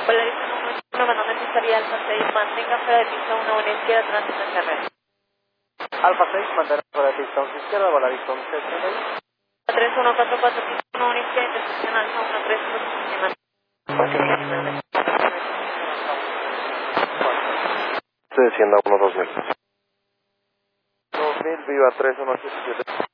Polariza número 1, mano necesaria Alfa 6, mantenga fuera de pista 1 en izquierda, tránsito en carrera. Alfa 6, mantener fuera de pista 11 izquierda, Volaris 11, 3144, pista 1 en izquierda, intersección Alfa 1, 3, posicionamiento. Estoy diciendo a 1, 2000. 2000, viva 3177.